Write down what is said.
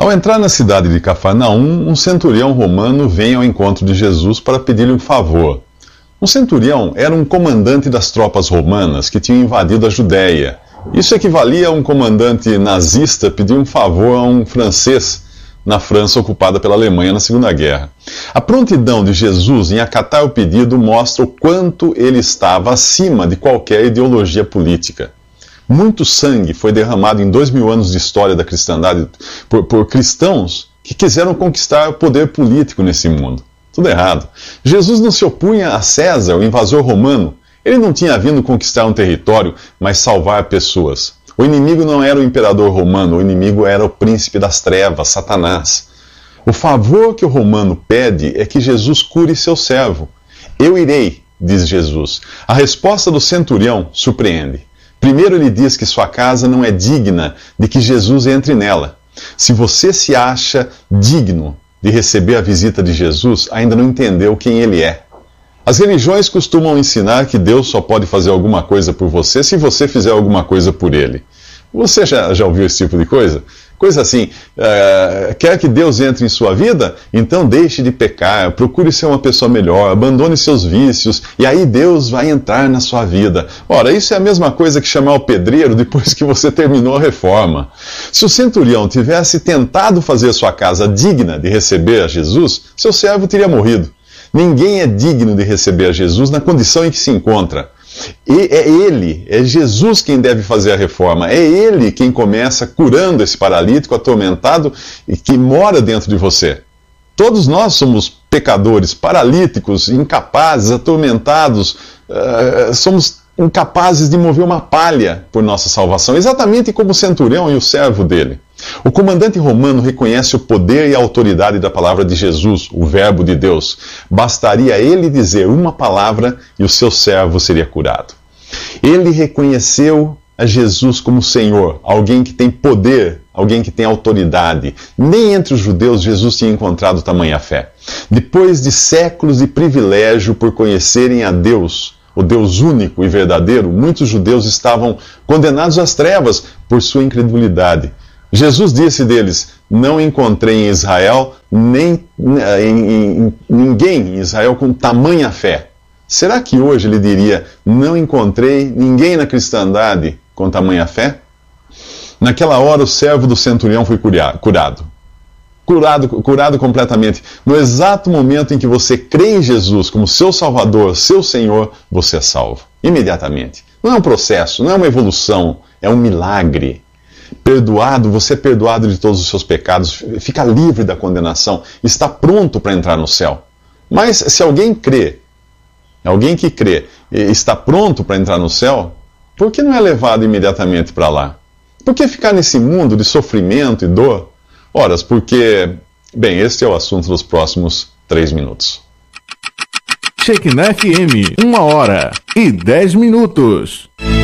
Ao entrar na cidade de Cafarnaum, um centurião romano vem ao encontro de Jesus para pedir-lhe um favor. Um centurião era um comandante das tropas romanas que tinham invadido a Judéia. Isso equivalia a um comandante nazista pedir um favor a um francês na França ocupada pela Alemanha na Segunda Guerra. A prontidão de Jesus em acatar o pedido mostra o quanto ele estava acima de qualquer ideologia política. Muito sangue foi derramado em 2000 anos de história da cristandade por cristãos que quiseram conquistar o poder político nesse mundo. Tudo errado. Jesus não se opunha a César, o invasor romano. Ele não tinha vindo conquistar um território, mas salvar pessoas. O inimigo não era o imperador romano, o inimigo era o príncipe das trevas, Satanás. O favor que o romano pede é que Jesus cure seu servo. Eu irei, diz Jesus. A resposta do centurião surpreende. Primeiro ele diz que sua casa não é digna de que Jesus entre nela. Se você se acha digno de receber a visita de Jesus, ainda não entendeu quem ele é. As religiões costumam ensinar que Deus só pode fazer alguma coisa por você se você fizer alguma coisa por ele. Você já ouviu esse tipo de coisa? Coisa assim, quer que Deus entre em sua vida? Então deixe de pecar, procure ser uma pessoa melhor, abandone seus vícios, e aí Deus vai entrar na sua vida. Ora, isso é a mesma coisa que chamar o pedreiro depois que você terminou a reforma. Se o centurião tivesse tentado fazer sua casa digna de receber a Jesus, seu servo teria morrido. Ninguém é digno de receber a Jesus na condição em que se encontra. E é Jesus quem deve fazer a reforma. É Ele quem começa curando esse paralítico atormentado e que mora dentro de você. Todos nós somos pecadores, paralíticos, incapazes, atormentados, somos incapazes de mover uma palha por nossa salvação, exatamente como o centurião e o servo dele. O comandante romano reconhece o poder e a autoridade da palavra de Jesus, o Verbo de Deus. Bastaria ele dizer uma palavra e o seu servo seria curado. Ele reconheceu a Jesus como Senhor, alguém que tem poder, alguém que tem autoridade. Nem entre os judeus Jesus tinha encontrado tamanha fé. Depois de séculos de privilégio por conhecerem a Deus, o Deus único e verdadeiro, muitos judeus estavam condenados às trevas por sua incredulidade. Jesus disse deles: não encontrei em Israel ninguém em Israel com tamanha fé. Será que hoje ele diria: não encontrei ninguém na cristandade com tamanha fé? Naquela hora o servo do centurião foi curado completamente. No exato momento em que você crê em Jesus como seu Salvador, seu Senhor, você é salvo. Imediatamente. Não é um processo, não é uma evolução, é um milagre. Perdoado, você é perdoado de todos os seus pecados, fica livre da condenação, está pronto para entrar no céu. Mas se alguém crê, alguém que crê, está pronto para entrar no céu, por que não é levado imediatamente para lá? Por que ficar nesse mundo de sofrimento e dor? Ora, porque, bem, este é o assunto dos próximos 3 minutos. Shekinah FM, 1 hora e 10 minutos.